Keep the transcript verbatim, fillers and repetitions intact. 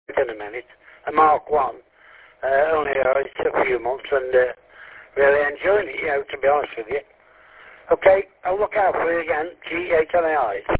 in a minute. A Mark One. Uh, only uh, it took a few months and uh, really enjoying it, you know, to be honest with you. Okay, I'll look out for you again. G H L A I.